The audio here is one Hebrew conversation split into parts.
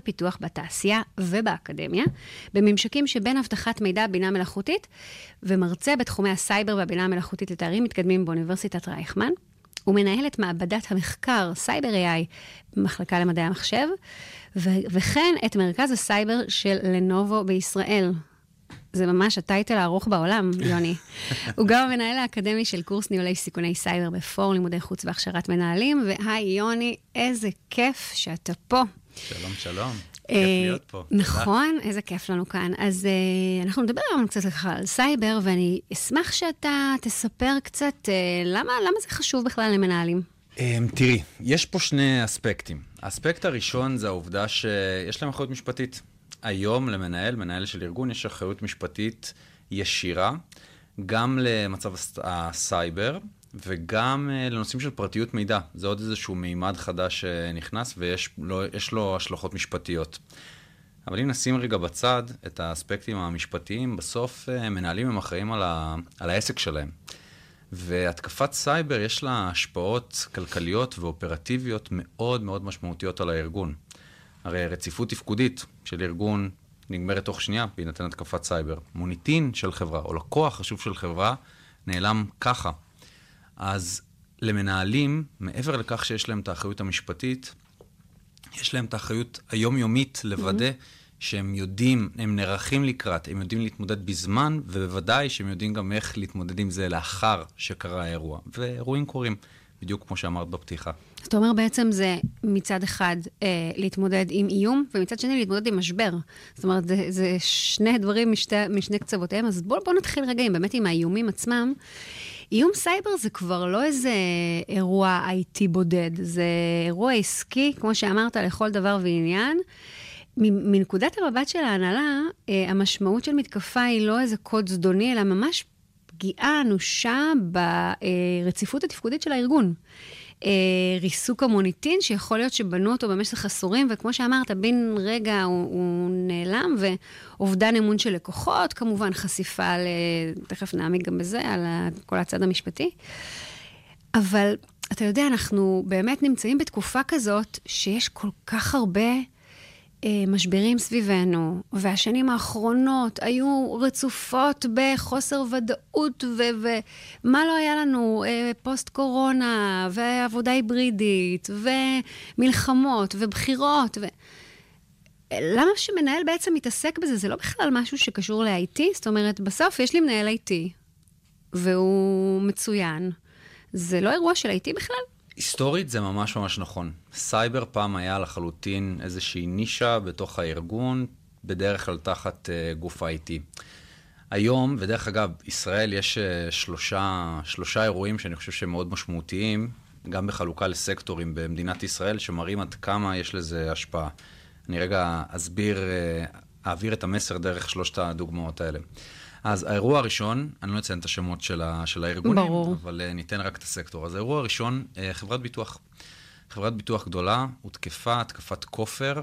ופיתוח בתעשייה ובאקדמיה, בממשקים שבין הבטחת מידע בינה מלאכותית, ומרצה בתחומי הסייבר והבינה המלאכותית לתארים מתקדמים באוניברסיטת רייכמן. הוא מנהל את מעבדת המחקר סייבר AI במחלקה למדעי המחשב, וכן את מרכז הסייבר של לנובו בישראל. זה ממש הטייטל הארוך בעולם, יוני. הוא גם המנהל האקדמי של קורס ניהולי סיכוני סייבר בפורום לימודי חוץ והכשרת מנהלים, והי יוני, איזה כיף שאתה פה. שלום, שלום. כיף להיות פה. נכון, איזה כיף לנו כאן. אז אנחנו נדבר היום קצת על סייבר, ואני אשמח שאתה תספר קצת למה זה חשוב בכלל למנהלים. תראי, יש פה שני אספקטים. האספקט הראשון זה העובדה שיש להם אחריות משפטית. היום למנהל של ארגון, יש אחריות משפטית ישירה, גם למצב הסייבר, וגם לנושאים של פרטיות מידע. זה עוד איזשהו מימד חדש שנכנס, ויש לו השלכות משפטיות. אבל אם נשים רגע בצד את האספקטים המשפטיים, בסוף מנהלים הם אחראים על העסק שלהם. והתקפת סייבר יש לה השפעות כלכליות ואופרטיביות מאוד מאוד משמעותיות על הארגון. הרי רציפות תפקודית של ארגון נגמרת תוך שנייה בהינתן התקפת סייבר. מוניטין של חברה או לקוח חשוב של חברה נעלם ככה. אז למנהלים, מעבר לכך שיש להם את האחריות המשפטית, יש להם את האחריות היומיומית לוודא שהם יודעים, הם נערכים לקראת, הם יודעים להתמודד בזמן, ובוודאי שהם יודעים גם איך להתמודד עם זה לאחר שקרה האירוע. ואירועים קורים, בדיוק כמו שאמרת בפתיחה. זאת אומרת, בעצם זה מצד אחד להתמודד עם איום, ומצד שני להתמודד עם משבר. זאת אומרת, זה שני דברים משני קצוותיהם, אז בואו נתחיל רגע באמת עם האיומים עצמם. איום סייבר זה כבר לא איזה אירוע IT בודד, זה אירוע עסקי, כמו שאמרת, לכל דבר ועניין. מנקודת המבט של ההנהלה, המשמעות של מתקפה היא לא איזה קוד זדוני, אלא ממש פגיעה אנושה ברציפות התפקודית של הארגון. ריסוק המוניטין, שיכול להיות שבנו אותו במשך עשורים, וכמו שאמרת, בין רגע הוא נעלם, ואובדן אמון של לקוחות, כמובן חשיפה, תכף נעמיק גם בזה, על כל הצד המשפטי. אבל אתה יודע, אנחנו באמת נמצאים בתקופה כזאת, שיש כל כך הרבה משברים סביבנו, והשנים האחרונות היו רצופות בחוסר ודאות, ומה לא היה לנו? פוסט קורונה, ועבודה היברידית, ומלחמות, ובחירות, למה שמנהל בעצם מתעסק בזה? זה לא בכלל משהו שקשור ל-IT, זאת אומרת, בסוף יש לי מנהל IT, והוא מצוין. זה לא אירוע של IT בכלל? היסטורית זה ממש ממש נכון. סייבר פעם היה לחלוטין איזושהי נישה בתוך הארגון, בדרך כלל תחת גוף ה-IT. היום, ודרך אגב, ישראל יש שלושה אירועים שאני חושב שהם מאוד משמעותיים, גם בחלוקה לסקטורים במדינת ישראל, שמראים עד כמה יש לזה השפעה. אני רגע אעביר את המסר דרך שלושת הדוגמאות האלה. אז האירוע הראשון, אני לא אציין את השמות של הארגונים, ברור. אבל ניתן רק את הסקטור. אז האירוע הראשון, חברת ביטוח. חברת ביטוח גדולה, הותקפה, התקפת כופר,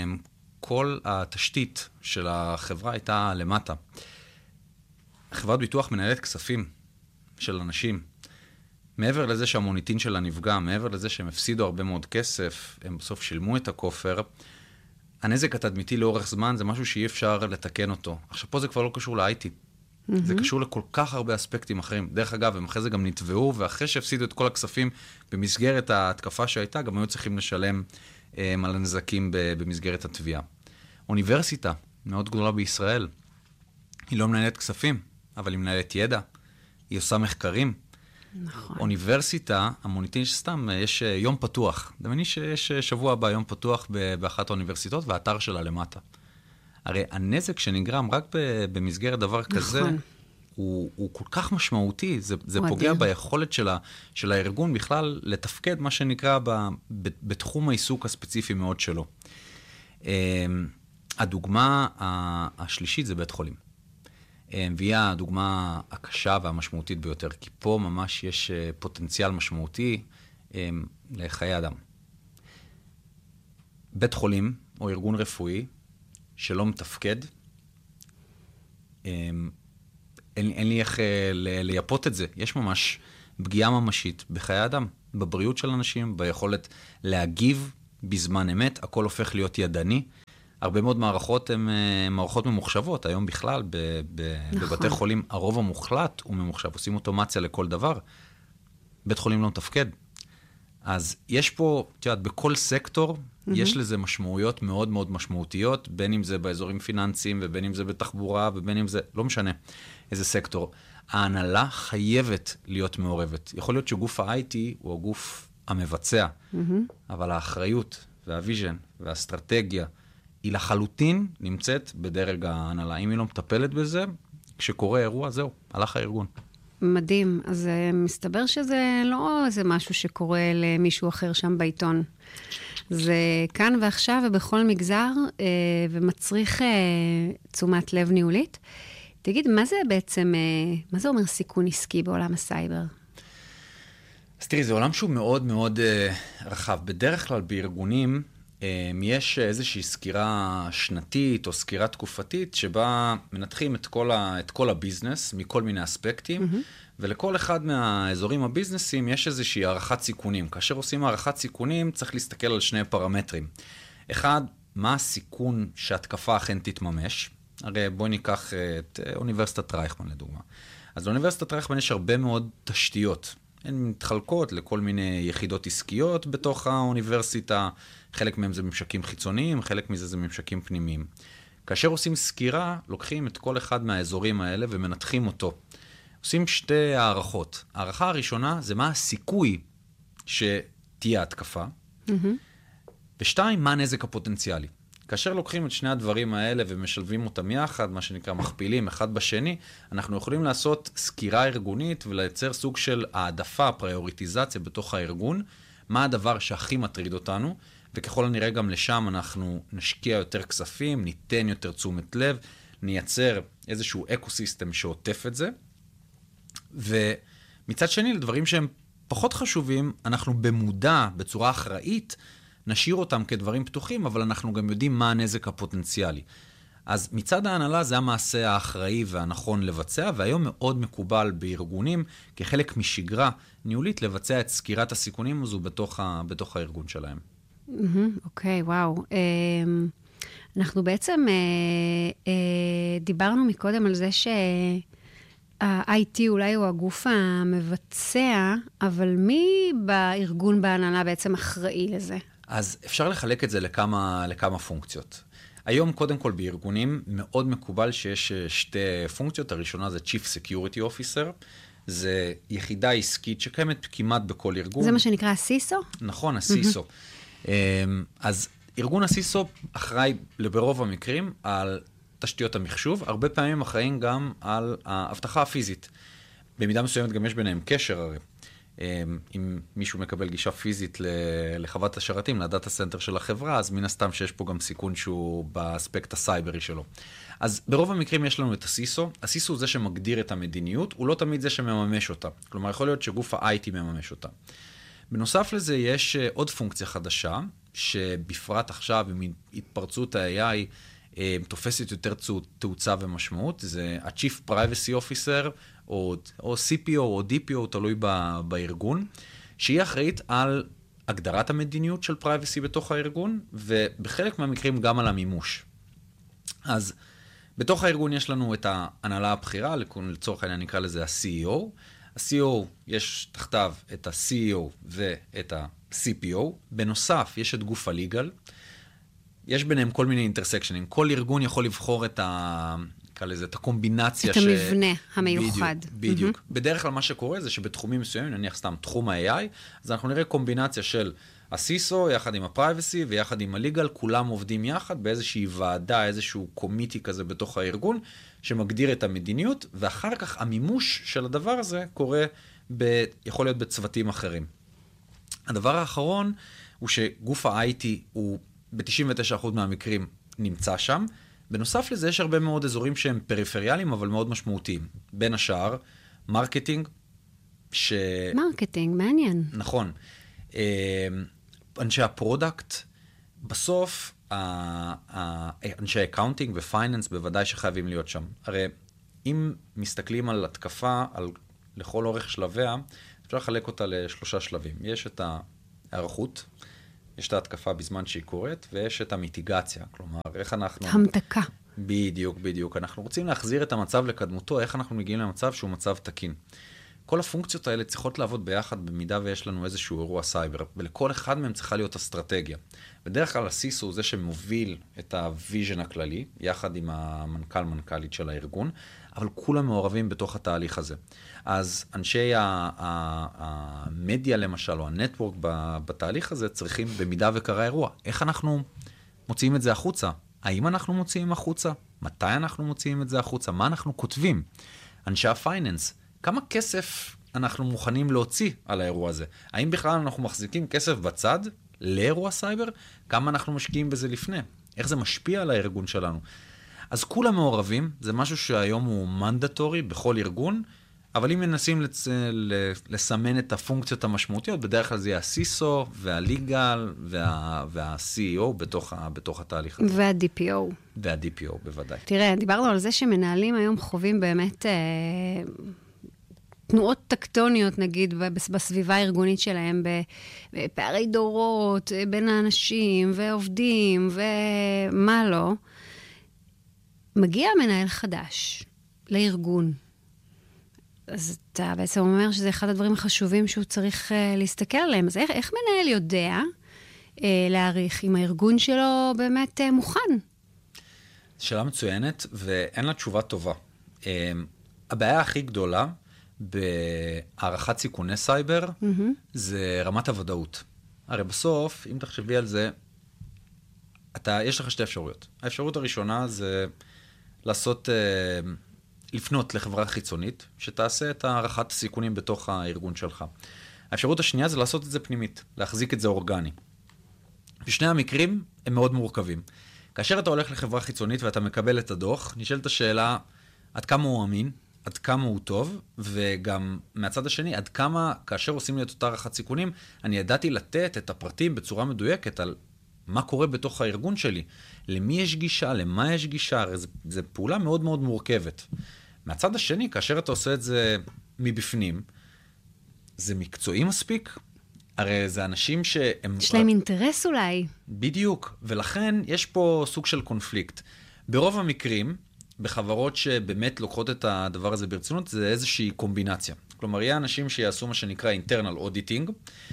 כל התשתית של החברה הייתה למטה. חברת ביטוח מנהלת כספים של אנשים. מעבר לזה שהמוניטין שלה נפגע, מעבר לזה שהם הפסידו הרבה מאוד כסף, הם בסוף שילמו את הכופר, הנזק התדמיתי לאורך זמן זה משהו שאי אפשר לתקן אותו. עכשיו פה זה כבר לא קשור ל-IT. זה קשור לכל כך הרבה אספקטים אחרים. דרך אגב, הם אחרי זה גם נתבעו, ואחרי שהפסידו את כל הכספים במסגרת ההתקפה שהייתה, גם היו צריכים לשלם על הנזקים במסגרת התביעה. אוניברסיטה מאוד גדולה בישראל, היא לא מנהלת כספים, אבל היא מנהלת ידע. היא עושה מחקרים. נכון. אוניברסיטה, המוניטין שסתם, יש יום פתוח. דמייני שיש שבוע הבא יום פתוח באחת האוניברסיטאות, והאתר שלה למטה. הרי הנזק שנגרם רק במסגרת דבר כזה, נכון. הוא כל כך משמעותי, זה פוגע ביכולת של הארגון בכלל לתפקד מה שנקרא בתחום העיסוק הספציפי מאוד שלו. הדוגמה השלישית זה בית חולים. והיא הדוגמה הקשה והמשמעותית ביותר, כי פה ממש יש פוטנציאל משמעותי לחיי אדם. בית חולים או ארגון רפואי שלא מתפקד, אין לי איך לייפות את זה. יש ממש פגיעה ממשית בחיי אדם, בבריאות של אנשים, ביכולת להגיב בזמן אמת, הכל הופך להיות ידני. הרבה מאוד מערכות הן מערכות ממוחשבות. היום בכלל, נכון. בבתי חולים, הרוב המוחלט הוא ממוחשב. עושים אוטומציה לכל דבר. בית חולים לא מתפקד. אז יש פה, את יודעת, בכל סקטור, יש לזה משמעויות מאוד מאוד משמעותיות, בין אם זה באזורים פיננסיים, ובין אם זה בתחבורה, ובין אם זה, לא משנה איזה סקטור. ההנהלה חייבת להיות מעורבת. יכול להיות שגוף ה-IT הוא הגוף המבצע, אבל האחריות והוויז'ן והאסטרטגיה היא לחלוטין נמצאת בדרג ההנהלה. אם היא לא מטפלת בזה, כשקורה אירוע, זהו, הלך הארגון. מדהים. אז מסתבר שזה לא איזה משהו שקורה למישהו אחר שם בעיתון. זה כאן ועכשיו ובכל מגזר, ומצריך תשומת לב ניהולית. תגיד, מה זה בעצם, מה זה אומר סיכון עסקי בעולם הסייבר? אז תראי, זה עולם שהוא מאוד מאוד רחב. בדרך כלל בארגונים יש איזושהי סקירה שנתית או סקירה תקופתית, שבה מנתחים את כל הביזנס מכל מיני אספקטים, ולכל אחד מהאזורים הביזנסים יש איזושהי הערכת סיכונים. כאשר עושים הערכת סיכונים, צריך להסתכל על שני פרמטרים. אחד, מה הסיכון שהתקפה אכן תתממש? הרי בואי ניקח את אוניברסיטת רייכמן לדוגמה. אז לאוניברסיטת רייכמן יש הרבה מאוד תשתיות. הן מתחלקות לכל מיני יחידות עסקיות בתוך האוניברסיטה, חלק מהם זה ממשקים חיצוניים, חלק מזה זה ממשקים פנימיים. כאשר עושים סקירה, לוקחים את כל אחד מהאזורים האלה ומנתחים אותו. עושים שתי הערכות. הערכה הראשונה זה מה הסיכוי שתהיה התקפה, ושתיים, מה הנזק הפוטנציאלי. כאשר לוקחים את שני הדברים האלה ומשלבים אותם יחד, מה שנקרא מכפילים אחד בשני, אנחנו יכולים לעשות סקירה ארגונית ולייצר סוג של העדפה, פריוריטיזציה בתוך הארגון, מה הדבר שהכי מטריד אותנו, וככל הנראה גם לשם אנחנו נשקיע יותר כספים, ניתן יותר תשומת לב, נייצר איזשהו אקוסיסטם שעוטף את זה, ומצד שני, לדברים שהם פחות חשובים, אנחנו במודע, בצורה אחראית, נשאיר אותם כדברים פתוחים, אבל אנחנו גם יודעים מה הנזק הפוטנציאלי. אז מצד ההנהלה זה המעשה האחראי והנכון לבצע, והיום מאוד מקובל בארגונים, כחלק משגרה ניהולית, לבצע את סקירת הסיכונים הזו בתוך הארגון שלהם. אוקיי, וואו. אנחנו בעצם דיברנו מקודם על זה שה-IT אולי הוא הגוף המבצע, אבל מי בארגון בהנהלה בעצם אחראי לזה? אז אפשר לחלק את זה לכמה פונקציות. היום, קודם כל, בארגונים מאוד מקובל שיש שתי פונקציות. הראשונה זה Chief Security Officer. זה יחידה עסקית שקיימת כמעט בכל ארגון. זה מה שנקרא הסיסו? נכון, הסיסו. אז ארגון הסיסו אחראי ברוב המקרים על תשתיות המחשוב. הרבה פעמים אחראים גם על האבטחה הפיזית. במידה מסוימת גם יש ביניהם קשר הרי. אם מישהו מקבל גישה פיזית לחוות השרתים, לדאטה סנטר של החברה, אז מן הסתם שיש פה גם סיכון שהוא באספקט הסייברי שלו. אז ברוב המקרים יש לנו את הסיסו. הסיסו הוא זה שמגדיר את המדיניות, הוא לא תמיד זה שמממש אותה. כלומר, יכול להיות שגוף ה-IT מממש אותה. בנוסף לזה יש עוד פונקציה חדשה, שבפרט עכשיו עם התפרצות ה-AI תופסת יותר תאוצה ומשמעות. זה ה-Chief Privacy Officer, או CPO או DPO, תלוי בארגון, שהיא אחראית על הגדרת המדיניות של privacy בתוך הארגון, ובחלק מהמקרים גם על המימוש. אז בתוך הארגון יש לנו את ההנהלה הבכירה, לצורך העניין נקרא לזה ה-CEO. ה-CEO יש תחתיו את ה-CEO ואת ה-CPO. בנוסף, יש את גוף הליגל. יש ביניהם כל מיני אינטרסקשנים. כל ארגון יכול לבחור את הקומבינציה את המבנה המיוחד. בדיוק. בדרך כלל מה שקורה זה שבתחומים מסוימים, נניח סתם תחום ה-AI, אז אנחנו נראה קומבינציה של הסיסו, יחד עם הפרייבסי ויחד עם הליגל, כולם עובדים יחד באיזושהי ועדה, איזשהו קומיטי כזה בתוך הארגון, שמגדיר את המדיניות, ואחר כך המימוש של הדבר הזה קורה, יכול להיות בצוותים אחרים. הדבר האחרון הוא שגוף ה-IT הוא ב-99% מהמקרים נמצא שם. בנוסף לזה יש הרבה מאוד אזורים שהם פריפריאליים, אבל מאוד משמעותיים. בין השאר, מרקטינג, מרקטינג, מעניין. נכון. אנשי הפרודקט, בסוף, אנשי אקאונטינג ופייננס בוודאי שחייבים להיות שם. הרי אם מסתכלים על התקפה, לכל אורך שלביה, אפשר לחלק אותה לשלושה שלבים. יש את ההערכות, יש את ההתקפה בזמן שהיא קורית, ויש את המיטיגציה. כלומר, איך אנחנו... המתקה. בדיוק. אנחנו רוצים להחזיר את המצב לקדמותו, איך אנחנו מגיעים למצב שהוא מצב תקין. כל הפונקציות האלה צריכות לעבוד ביחד במידה ויש לנו איזשהו אירוע סייבר, ולכל אחד מהם צריכה להיות אסטרטגיה. בדרך כלל הסיסו הוא זה שמוביל את הוויז'ן הכללי, יחד עם המנכ"לית של הארגון, אבל כולם מעורבים בתוך התהליך הזה. אז אנשי המדיה למשל, או הנטוורק בתהליך הזה, צריכים במידה וקרה אירוע. איך אנחנו מוציאים את זה החוצה? האם אנחנו מוציאים החוצה? מתי אנחנו מוציאים את זה החוצה? מה אנחנו כותבים? אנשי הפייננס, כמה כסף אנחנו מוכנים להוציא על האירוע הזה? האם בכלל אנחנו מחזיקים כסף בצד לאירוע סייבר? כמה אנחנו משקיעים בזה לפני? איך זה משפיע על הארגון שלנו? אז כולם מעורבים, זה משהו שהיום הוא מנדטורי בכל ארגון, אבל אם מנסים לסמן את הפונקציות המשמעותיות, בדרך כלל זה יהיה הסיסו והליגל וה-CEO בתוך התהליך הזה. וה-DPO. וה-DPO, בוודאי. תראה, דיברנו על זה שמנהלים היום חווים באמת תנועות טקטוניות, נגיד, בסביבה הארגונית שלהם, בפערי דורות, בין האנשים ועובדים ומה לא. מגיע מנהל חדש לארגון. אז אתה בעצם אומר שזה אחד הדברים החשובים שהוא צריך להסתכל עליהם. אז איך מנהל יודע להעריך אם הארגון שלו באמת מוכן? שאלה מצוינת, ואין לה תשובה טובה. הבעיה הכי גדולה בהערכת סיכוני סייבר, זה רמת הוודאות. הרי בסוף, אם תחשבי על זה, יש לך שתי אפשרויות. האפשרות הראשונה זה לפנות לחברה חיצונית, שתעשה את הערכת הסיכונים בתוך הארגון שלך. האפשרות השנייה זה לעשות את זה פנימית, להחזיק את זה אורגני. בשני המקרים הם מאוד מורכבים. כאשר אתה הולך לחברה חיצונית ואתה מקבל את הדוח, נשאלת השאלה עד כמה הוא אמין, עד כמה הוא טוב, וגם מהצד השני, עד כמה כאשר עושים לי את אותה הערכת סיכונים, אני ידעתי לתת את הפרטים בצורה מדויקת על מה קורה בתוך הארגון שלי, למי יש גישה, למה יש גישה, הרי זו פעולה מאוד מאוד מורכבת. מהצד השני, כאשר אתה עושה את זה מבפנים, זה מקצועי מספיק, הרי זה אנשים שהם... יש להם אינטרס אולי. בדיוק, ולכן יש פה סוג של קונפליקט. ברוב המקרים, בחברות שבאמת לוקחות את הדבר הזה ברצינות, זה איזושהי קומבינציה. כלומר, יהיה אנשים שיעשו מה שנקרא internal auditing,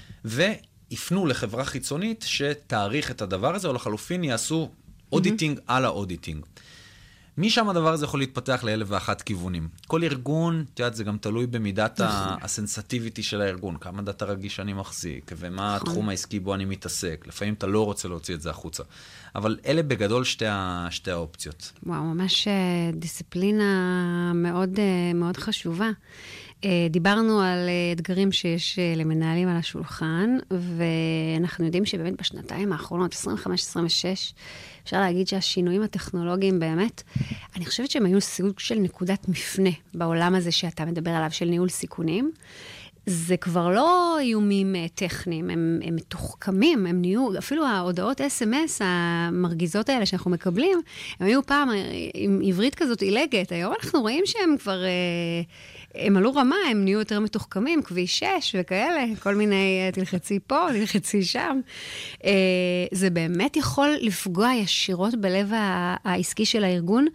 יפנו לחברה חיצונית שתאריך את הדבר הזה, או לחלופין יעשו אודיטינג על האודיטינג. משם הדבר הזה יכול להתפתח לאלף ואחת כיוונים. כל ארגון, תיאת, זה גם תלוי במידת הסנסטיביטי של הארגון, כמה דאטה רגיש אני מחזיק, ומה התחום העסקי בו אני מתעסק. לפעמים אתה לא רוצה להוציא את זה החוצה. אבל אלה בגדול שתי האופציות. וואו, ממש דיסציפלינה מאוד, מאוד חשובה. דיברנו על אתגרים שיש למנהלים על השולחן, ואנחנו יודעים שבאמת בשנתיים האחרונות, 25-26, אפשר להגיד שהשינויים הטכנולוגיים באמת, אני חושבת שהם היו סוג של נקודת מפנה בעולם הזה שאתה מדבר עליו, של ניהול סיכונים. זה כבר לא איומים טכניים, הם מתוחכמים, הם נהיו, אפילו ההודעות SMS המרגיזות האלה שאנחנו מקבלים, הם היו פעם עם עברית כזאת עילגת, היום אנחנו רואים שהם כבר, הם עלו רמה, הם נהיו יותר מתוחכמים, כביש 6 וכאלה, כל מיני תלחצי פה, תלחצי שם. זה באמת יכול לפגוע ישירות בלב העסקי של הארגון.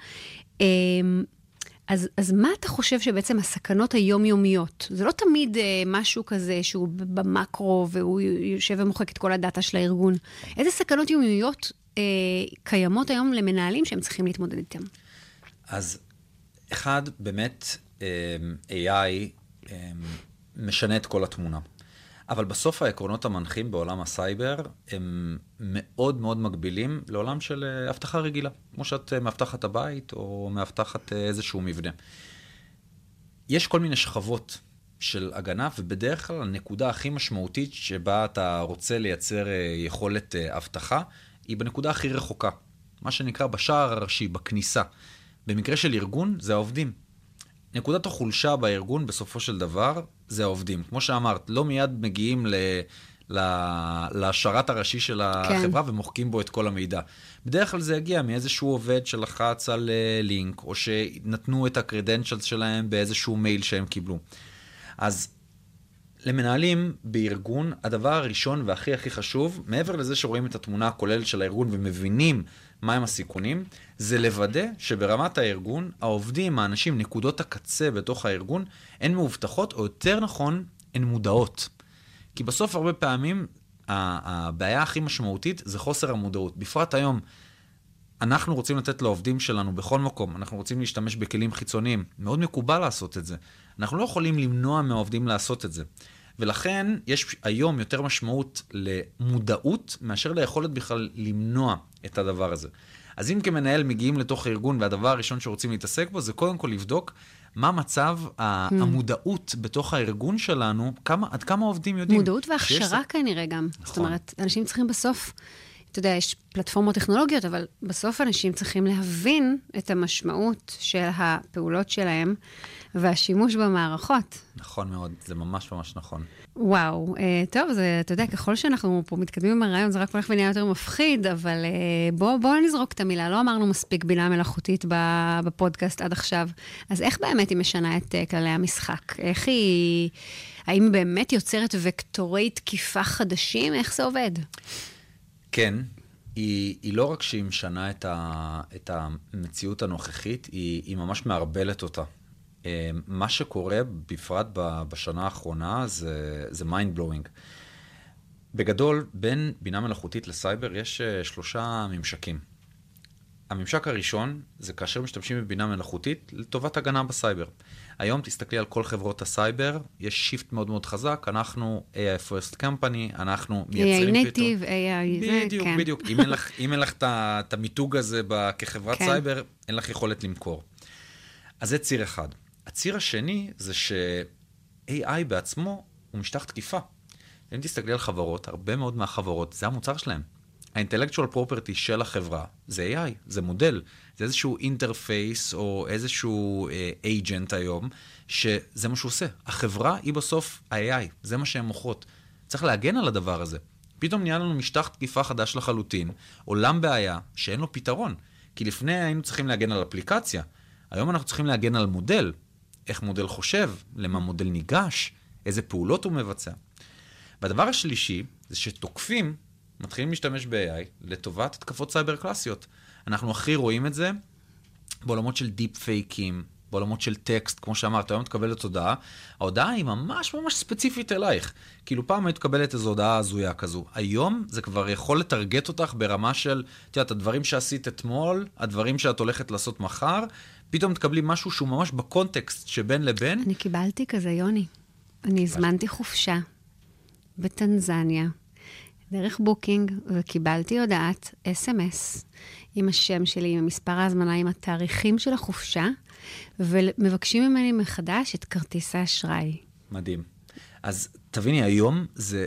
אז מה אתה חושב שבעצם הסכנות היומיומיות? זה לא תמיד משהו כזה שהוא במקרו והוא יושב ומוחק את כל הדאטה של הארגון. איזה סכנות יומיומיות קיימות היום למנהלים שהם צריכים להתמודד איתם? אז אחד, באמת, AI משנה את כל התמונה. אבל בסוף העקרונות המנחים בעולם הסייבר הם מאוד מאוד מגבילים לעולם של הבטחה רגילה, כמו שאת מאבטחת הבית או מאבטחת איזשהו מבנה. יש כל מיני שכבות של הגנה, ובדרך כלל הנקודה הכי משמעותית שבה אתה רוצה לייצר יכולת הבטחה, היא בנקודה הכי רחוקה, מה שנקרא בשער הראשי, בכניסה. במקרה של ארגון זה העובדים. נקודת החולשה בארגון בסופו של דבר זה העובדים. כמו שאמרת, לא מיד מגיעים לשרת הראשי של החברה ומוחקים בו את כל המידע. בדרך כלל זה יגיע מאיזשהו עובד שלחץ על לינק, או שנתנו את הקרדנצ'לס שלהם באיזשהו מייל שהם קיבלו. אז למנהלים בארגון, הדבר הראשון והכי הכי חשוב, מעבר לזה שרואים את התמונה הכוללת של הארגון ומבינים מהם הסיכונים, זה לוודא שברמת הארגון, העובדים, האנשים, נקודות הקצה בתוך הארגון, הן מאובטחות, או יותר נכון, הן מודעות. כי בסוף הרבה פעמים, הבעיה הכי משמעותית זה חוסר המודעות. בפרט היום, אנחנו רוצים לתת לעובדים שלנו בכל מקום, אנחנו רוצים להשתמש בכלים חיצוניים, מאוד מקובל לעשות את זה. אנחנו לא יכולים למנוע מהעובדים לעשות את זה. ולכן יש היום יותר משמעות למודעות, מאשר ליכולת בכלל למנוע את הדבר הזה. אז אם כמנהל מגיעים לתוך הארגון, והדבר הראשון שרוצים להתעסק בו, זה קודם כל לבדוק מה מצב המודעות בתוך הארגון שלנו, עד כמה עובדים יודעים. מודעות והכשרה כנראה גם. נכון. זאת אומרת, אנשים צריכים בסוף, אתה יודע, יש פלטפורמות טכנולוגיות, אבל בסוף אנשים צריכים להבין את המשמעות של הפעולות שלהם, והשימוש במערכות. נכון מאוד, זה ממש ממש נכון. וואו, טוב, זה, אתה יודע, ככל שאנחנו פה מתקדמים עם הרעיון, זה רק הולך ונהיה יותר מפחיד, אבל בואו נזרוק את המילה, לא אמרנו מספיק בינה מלאכותית בפודקאסט עד עכשיו. אז איך באמת היא משנה את כללי המשחק? איך היא, האם היא באמת יוצרת וקטורי תקיפה חדשים? איך זה עובד? כן, היא לא רק שהיא משנה את המציאות הנוכחית, היא ממש מערבלת אותה. מה שקורה בפרט בשנה האחרונה זה mind blowing. בגדול, בין בינה מלאכותית לסייבר יש 3 ממשקים. הממשק הראשון זה כאשר משתמשים בבינה מלאכותית לטובת הגנה בסייבר. היום תסתכלי על כל חברות הסייבר, יש שיפט מאוד מאוד חזק, אנחנו AI First Company, אנחנו מייצרים AI Native, AI זה, בדיוק, כן. בדיוק. אם אין לך את המיתוג הזה כחברת סייבר, אין לך יכולת למכור. אז זה ציר אחד. הציר השני זה ש-AI בעצמו הוא משטח תקיפה. אם תסתכלי על חברות, הרבה מאוד מהחברות, זה המוצר שלהם. ה-intellectual property של החברה זה AI, זה מודל, זה איזשהו אינטרפייס או איזשהו agent היום, שזה מה שהוא עושה. החברה היא בסוף ה-AI, זה מה שהן מוכרות. צריך להגן על הדבר הזה. פתאום נהיה לנו משטח תקיפה חדש לחלוטין, עולם בעיה שאין לו פתרון. כי לפני היינו צריכים להגן על אפליקציה, היום אנחנו צריכים להגן על מודל, איך מודל חושב, למה מודל ניגש, איזה פעולות הוא מבצע. והדבר השלישי זה שתוקפים מתחילים להשתמש ב-AI לטובת התקפות סייבר קלאסיות. אנחנו הכי רואים את זה בעולמות של דיפ פייקים, בעולמות של טקסט, כמו שאמרת, היום תקבלת הודעה, ההודעה היא ממש ממש ספציפית אלייך. כאילו פעם היית תקבלת איזו הודעה הזויה כזו. היום זה כבר יכול לטרגט אותך ברמה של, תראה, הדברים שעשית אתמול, הדברים שאת הולכת לעשות מחר, פתאום תקבלי משהו שהוא ממש בקונטקסט שבין לבין. אני קיבלתי כזה, יוני. אני הזמנתי חופשה בטנזניה, דרך בוקינג, וקיבלתי הודעת SMS עם השם שלי, עם מספר ההזמנה, עם התאריכים של החופשה, ומבקשים ממני מחדש את כרטיס האשראי. מדהים. אז תביני, היום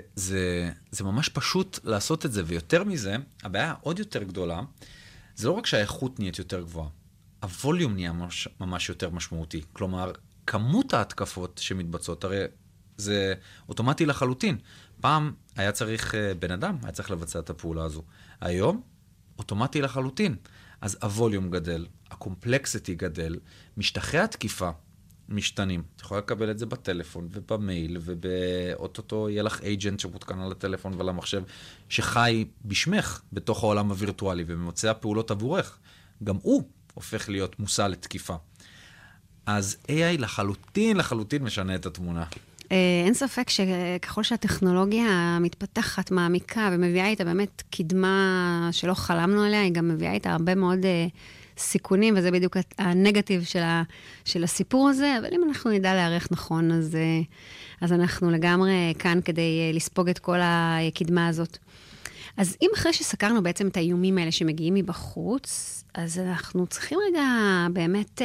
זה ממש פשוט לעשות את זה, ויותר מזה, הבעיה עוד יותר גדולה, זה לא רק שהאיכות נהיית יותר גבוהה, הווליום נהיה ממש יותר משמעותי. כלומר, כמות ההתקפות שמתבצעות, הרי זה אוטומטי לחלוטין. פעם היה צריך בן אדם, היה צריך לבצע את הפעולה הזו. היום, אוטומטי לחלוטין. אז הווליום גדל, הקומפלקסיטי גדל, משטחי התקיפה משתנים. את יכולה לקבל את זה בטלפון ובמייל, ובאוטוטו יהיה לך אייג'נט שמותקן על הטלפון ועל המחשב, שחי בשמך בתוך העולם הווירטואלי, ומבצע פעולות עבורך. גם הוא הופך להיות מושא לתקיפה. אז AI לחלוטין משנה את התמונה. אין ספק שככל שהטכנולוגיה מתפתחת, מעמיקה, ומביאה איתה באמת קדמה שלא חלמנו עליה, היא גם מביאה איתה הרבה מאוד סיכונים, וזה בדיוק הנגטיב של הסיפור הזה, אבל אם אנחנו נדע להערך נכון, אז אנחנו לגמרי כאן כדי לספוג את כל הקדמה הזאת. אז אם אחרי שסקרנו בעצם את האיומים האלה שמגיעים מבחוץ, אז אנחנו צריכים רגע באמת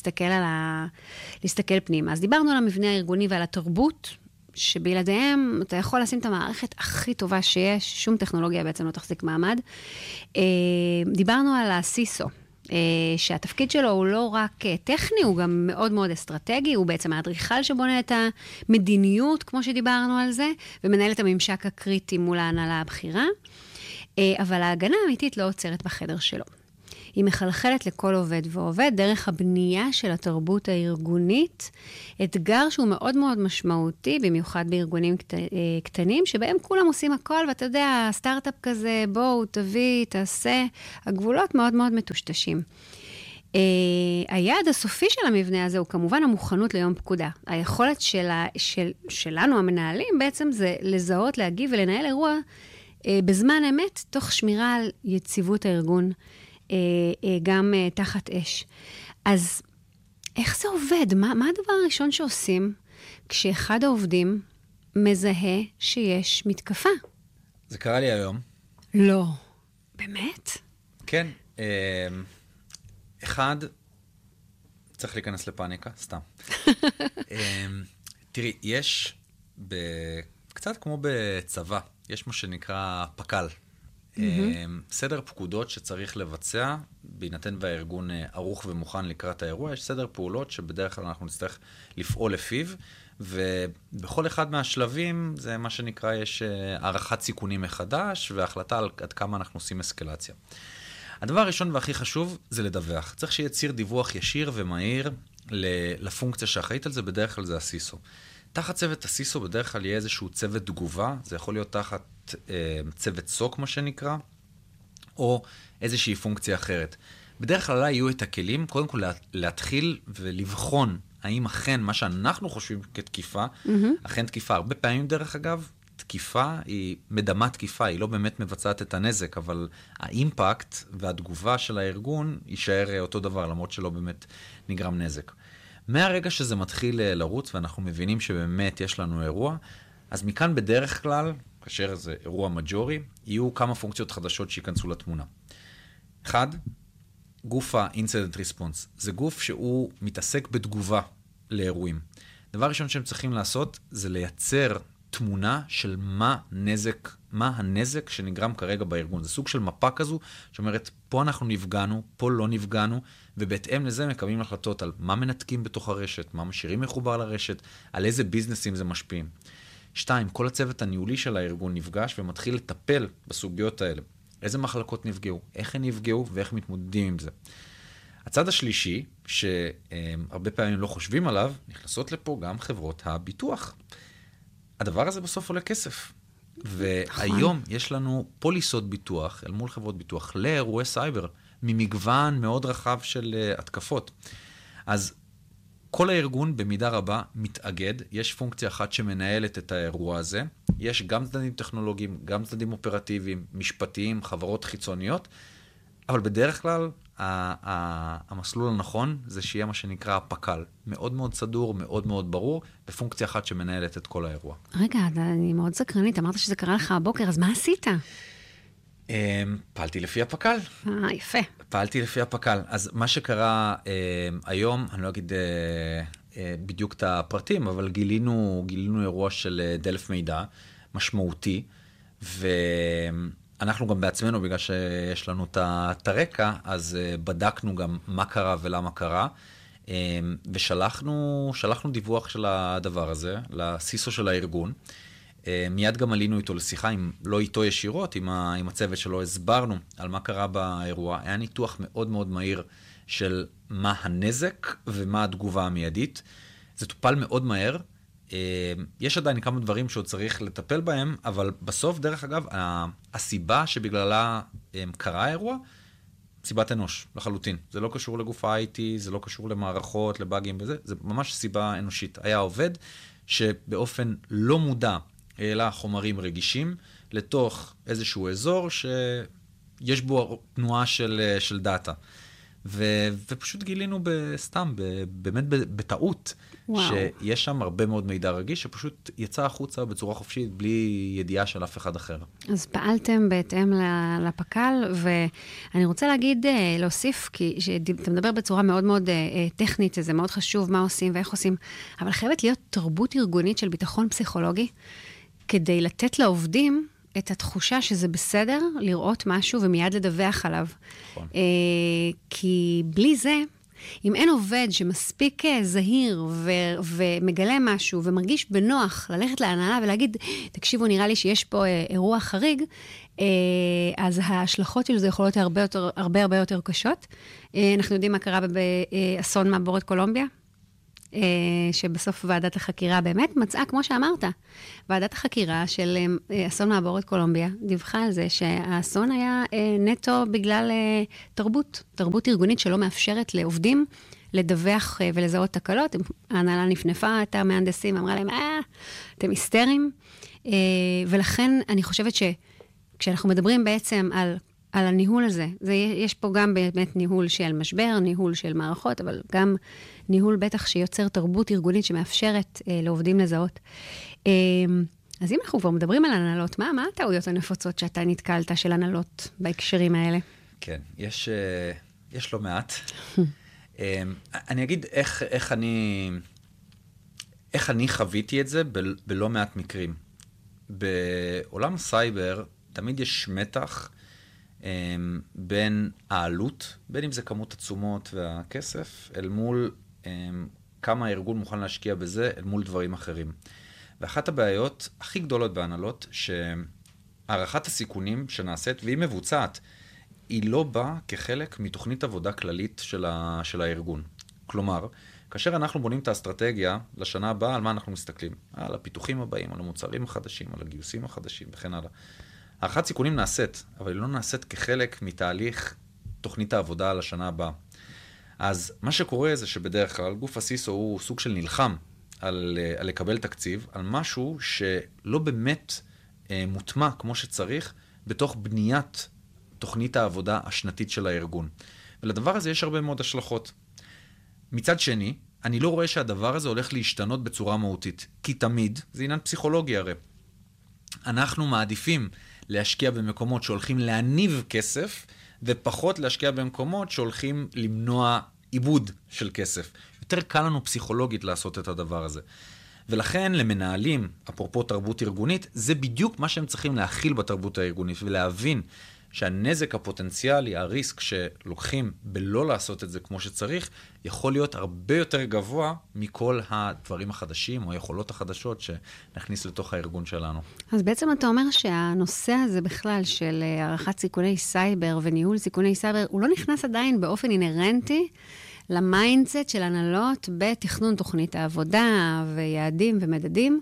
להסתכל פנימה. אז דיברנו על המבנה הארגוני ועל התרבות, שבלעדיהם אתה יכול לשים את המערכת הכי טובה שיש, שום טכנולוגיה בעצם לא תחזיק מעמד. דיברנו על הסיסו, שהתפקיד שלו הוא לא רק טכני, הוא גם מאוד מאוד אסטרטגי, הוא בעצם האדריכל שבונה את המדיניות, כמו שדיברנו על זה, ומנהל את הממשק הקריטי מול ההנהלה הבכירה, אבל ההגנה האמיתית לא עוצרת בחדר שלו. היא מחלחלת לכל עובד ועובד דרך הבנייה של התרבות הארגונית, אתגר שהוא מאוד מאוד משמעותי, במיוחד בארגונים קטנים, שבהם כולם עושים הכל, ואתה יודע, סטארט-אפ כזה, בואו, תביא, תעשה, הגבולות מאוד מאוד מטושטשים. היעד הסופי של המבנה הזה הוא כמובן המוכנות ליום פקודה. היכולת שלנו, המנהלים, בעצם זה לזהות, להגיב ולנהל אירוע בזמן אמת, תוך שמירה על יציבות הארגון, גם תחת אש. אז איך זה עובד? מה הדבר הראשון שעושים כשאחד העובדים מזהה שיש מתקפה? זה קרה לי היום. לא. באמת? כן. אחד, צריך להיכנס לפאניקה, סתם. תראי, יש, קצת כמו בצבא, יש מה שנקרא פקל. סדר פקודות שצריך לבצע, בהינתן והארגון ערוך ומוכן לקראת האירוע, יש סדר פעולות שבדרך כלל אנחנו נצטרך לפעול לפיו, ובכל אחד מהשלבים זה מה שנקרא, יש הערכת סיכונים מחדש, והחלטה על עד כמה אנחנו עושים אסקלציה. הדבר הראשון והכי חשוב זה לדווח. צריך שיהיה ציר דיווח ישיר ומהיר לפונקציה שאחראית על זה, בדרך כלל זה הסיסו. תחת צוות הסיסו בדרך כלל יהיה איזשהו צוות תגובה, זה יכול להיות תחת צוות סוק מה שנקרא, או איזושהי פונקציה אחרת. בדרך כלל יהיו את הכלים, קודם כל להתחיל ולבחון האם אכן מה שאנחנו חושבים כתקיפה, אכן תקיפה. הרבה פעמים דרך אגב, תקיפה היא מדמה תקיפה, היא לא באמת מבצעת את הנזק, אבל האימפקט והתגובה של הארגון יישאר אותו דבר, למרות שלא באמת נגרם נזק. מהרגע שזה מתחיל לרוץ, ואנחנו מבינים שבאמת יש לנו אירוע, אז מכאן בדרך כלל, כאשר זה אירוע מג'ורי, יהיו כמה פונקציות חדשות שיכנסו לתמונה. אחד, גוף ה-Incident Response. זה גוף שהוא מתעסק בתגובה לאירועים. דבר ראשון שהם צריכים לעשות, זה לייצר תמונה של מה הנזק שנגרם כרגע בארגון. זה סוג של מפה כזו, שאומרת, פה אנחנו נפגענו, פה לא נפגענו, ובהתאם לזה מקבלים החלטות על מה מנתקים בתוך הרשת, מה משאירים מחובר לרשת, על איזה ביזנסים זה משפיעים. 2, כל הצוות הניהולי של הארגון נפגש ומתחיל לטפל בסוגיות האלה. איזה מחלקות נפגעו, איך הן נפגעו ואיך מתמודדים עם זה. הצד השלישי, שהרבה פעמים לא חושבים עליו, נכנסות לפה גם חברות הביטוח. הדבר הזה בסוף עולה כסף. והיום יש לנו פוליסות ביטוח, אל מול חברות ביטוח, לאירועי סייבר, ממגוון מאוד רחב של התקפות. אז כל הארגון במידה רבה מתאגד, יש פונקציה אחת שמנהלת את האירוע הזה, יש גם צדדים טכנולוגיים, גם צדדים אופרטיביים, משפטיים, חברות חיצוניות, אבל בדרך כלל המסלול הנכון זה שיהיה מה שנקרא פקל. מאוד מאוד סדור, מאוד מאוד ברור, בפונקציה אחת שמנהלת את כל האירוע. רגע, אני מאוד סקרנית, אמרת שזה קרה לך הבוקר, אז מה עשית? פעלתי לפי הפקל. יפה. פעלתי לפי הפקל. אז מה שקרה היום, אני לא אגיד בדיוק את הפרטים, אבל גילינו אירוע של דלף מידע משמעותי, אנחנו גם בעצמנו, בגלל שיש לנו את הרקע, אז בדקנו גם מה קרה ולמה קרה, ושלחנו דיווח של הדבר הזה לסיסו של הארגון. מיד גם עלינו איתו לשיחה, לא איתו ישירות, עם הצוות שלו, הסברנו על מה קרה באירוע. היה ניתוח מאוד מאוד מהיר של מה הנזק ומה התגובה המיידית. זה טופל מאוד מהר. יש עדיין כמה דברים שעוד צריך לטפל בהם, אבל בסוף, דרך אגב, הסיבה שבגללה קרה האירוע, סיבת אנוש, לחלוטין. זה לא קשור לגוף ה-IT, זה לא קשור למערכות, לבאגים וזה, זה ממש סיבה אנושית. היה עובד שבאופן לא מודע העלה חומרים רגישים לתוך איזשהו אזור שיש בו תנועה של דאטה. ופשוט גילינו באמת בטעות, שיש שם הרבה מאוד מידע רגיש, שפשוט יצא החוצה בצורה חופשית, בלי ידיעה של אף אחד אחר. אז פעלתם בהתאם לפקל, ואני רוצה להוסיף, כי אתה מדבר בצורה מאוד מאוד טכנית, זה מאוד חשוב מה עושים ואיך עושים, אבל חייבת להיות תרבות ארגונית של ביטחון פסיכולוגי, כדי לתת לעובדים את התחושה שזה בסדר לראות משהו ומיד לדווח עליו. נכון. כי בלי זה, אם אין עובד שמספיק זהיר ומגלה משהו ומרגיש בנוח ללכת להנהלה ולהגיד, תקשיבו, נראה לי שיש פה אירוע חריג, אז ההשלכות של זה יכולות הרבה יותר קשות. אנחנו יודעים מה קרה באסון מעבורת קולומביה, שבסוף ועדת החקירה באמת מצאה, כמו שאמרת, ועדת החקירה של אסון מעבורת קולומביה דיווחה על זה שהאסון היה נטו בגלל תרבות ארגונית שלא מאפשרת לעובדים לדווח ולזהות תקלות. ההנהלה נפנפה את המהנדסים, אמרה להם, אתם היסטריים. ולכן אני חושבת שכשאנחנו מדברים בעצם על הניהול הזה, יש פה גם באמת ניהול של משבר, ניהול של מערכות, אבל גם ניהול בטח שיוצר תרבות ארגונית שמאפשרת לעובדים לזהות. אז אם אנחנו כבר מדברים על הנהלות, מה הטעויות הנפוצות שאתה נתקלת של הנהלות בהקשרים האלה? כן, יש לא מעט. אני אגיד איך אני חוויתי את זה בלא מעט מקרים. בעולם הסייבר תמיד יש מתח בין העלות, בין אם זה כמות התשומות והכסף, אל מול כמה הארגון מוכן להשקיע בזה, אל מול דברים אחרים. ואחת הבעיות הכי גדולות בהנהלות, שהערכת הסיכונים שנעשית, והיא מבוצעת, היא לא באה כחלק מתוכנית עבודה כללית של הארגון. כלומר, כאשר אנחנו בונים את האסטרטגיה לשנה הבאה, על מה אנחנו מסתכלים? על הפיתוחים הבאים, על המוצרים החדשים, על הגיוסים החדשים וכן הלאה. הערכת סיכונים נעשית, אבל היא לא נעשית כחלק מתהליך תוכנית העבודה לשנה הבאה. אז מה שקורה זה שבדרך כלל גוף הסיסו הוא סוג של נלחם על לקבל תקציב, על משהו שלא באמת מוטמע כמו שצריך בתוך בניית תוכנית העבודה השנתית של הארגון. ולדבר הזה יש הרבה מאוד השלכות. מצד שני, אני לא רואה שהדבר הזה הולך להשתנות בצורה מהותית, כי תמיד, זה עניין פסיכולוגי הרי. אנחנו מעדיפים להשקיע במקומות שהולכים להניב כסף, ופחות להשקיע במקומות שהולכים למנוע עיבוד של כסף. יותר קל לנו פסיכולוגית לעשות את הדבר הזה. ולכן למנהלים, אפרופו תרבות ארגונית, זה בדיוק מה שהם צריכים להכיל בתרבות הארגונית, ולהבין שהנזק הפוטנציאלי, הריסק שלוקחים בלא לעשות את זה כמו שצריך, יכול להיות הרבה יותר גבוה מכל הדברים החדשים או היכולות החדשות שנכניס לתוך הארגון שלנו. אז בעצם אתה אומר שהנושא הזה בכלל של הערכת סיכוני סייבר וניהול סיכוני סייבר, הוא לא נכנס עדיין באופן אינרנטי למיינדסט של הנהלות בתכנון תוכנית העבודה ויעדים ומדדים.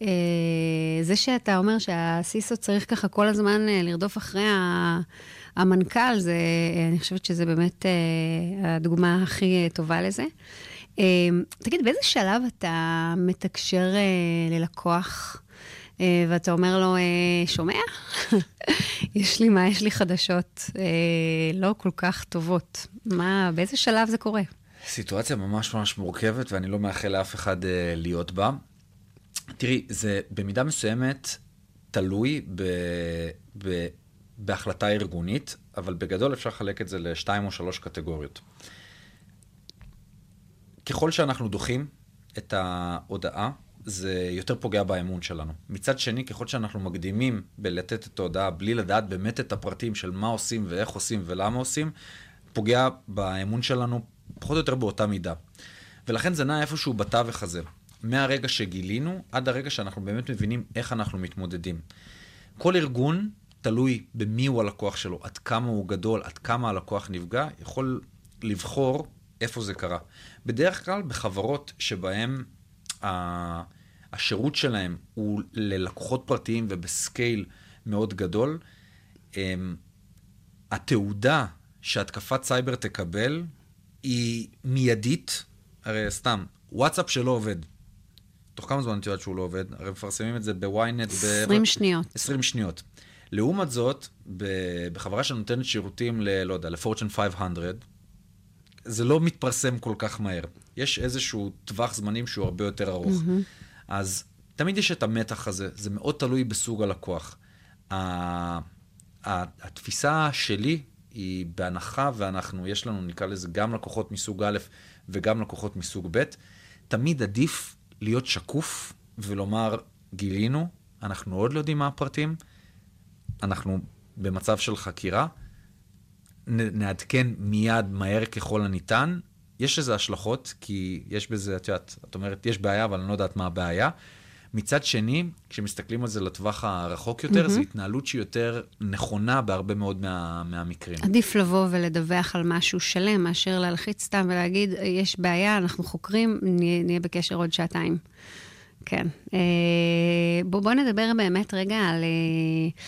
זה שאתה אומר שהסיסו צריך ככה כל הזמן לרדוף אחרי המנכ"ל, אני חושבת שזה באמת הדוגמה הכי טובה לזה. תגיד, באיזה שלב אתה מתקשר ללקוח ואתה אומר לו, שומע? יש לי חדשות לא כל כך טובות. באיזה שלב זה קורה? סיטואציה ממש ממש מורכבת, ואני לא מאחל לאף אחד להיות בה. תראי, זה במידה מסוימת תלוי בהחלטה ארגונית, אבל בגדול אפשר לחלק את זה לשתיים או שלוש קטגוריות. ככל שאנחנו דוחים את ההודעה, זה יותר פוגע באמון שלנו. מצד שני, ככל שאנחנו מקדימים בלתת את ההודעה, בלי לדעת באמת את הפרטים של מה עושים ואיך עושים ולמה עושים, פוגע באמון שלנו פחות או יותר באותה מידה. ולכן זה נע איפשהו בתווך הזה. מהרגע שגילינו, עד הרגע שאנחנו באמת מבינים איך אנחנו מתמודדים. כל ארגון, תלוי במי הוא הלקוח שלו, עד כמה הוא גדול, עד כמה הלקוח נפגע, יכול לבחור איפה זה קרה. בדרך כלל, בחברות שבהם השירות שלהם הוא ללקוחות פרטיים ובסקייל מאוד גדול, התעודה שהתקפת סייבר תקבל היא מיידית, הרי סתם, וואטסאפ שלא עובד. תוך כמה זמן את יודעת שהוא לא עובד? הרי מפרסמים את זה בוויינט 20 שניות. 20 שניות. לעומת זאת, בחברה שנותנת שירותים לא יודע, לפורצ'ן 500, זה לא מתפרסם כל כך מהר. יש איזשהו טווח זמנים שהוא הרבה יותר ארוך. אז תמיד יש את המתח הזה, זה מאוד תלוי בסוג הלקוח. התפיסה שלי היא בהנחה, יש לנו, נקרא לזה, גם לקוחות מסוג א' וגם לקוחות מסוג ב', תמיד עדיף להיות שקוף ולומר, גילינו, אנחנו עוד לא יודעים מה הפרטים, אנחנו במצב של חקירה, נעדכן מיד מהר ככל הניתן, יש לזה השלכות, כי יש בזה, את אומרת, יש בעיה, אבל אני לא יודעת מה הבעיה. מצד שני, כשמסתכלים על זה לטווח הרחוק יותר, זו התנהלות שהיא יותר נכונה בהרבה מאוד מהמקרים. עדיף לבוא ולדווח על משהו שלם, מאשר להלחיץ סתם ולהגיד, יש בעיה, אנחנו חוקרים, נהיה בקשר עוד שעתיים. כן. בואו נדבר באמת רגע על